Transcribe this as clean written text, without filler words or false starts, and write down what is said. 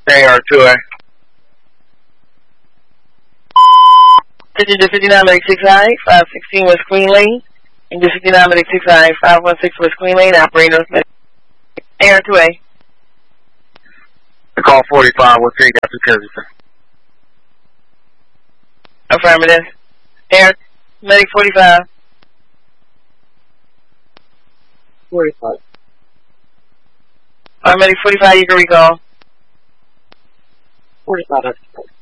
AR2A. Engine 59 Medic 6I, 516 West Queen Lane. Engine 59 Medic 6I, 516 West Queen Lane, operator North Medic. AR2A. Call 45, what's your after Kensington? Affirmative. Air Medic 45. 45. Medic 45, you can recall. 45.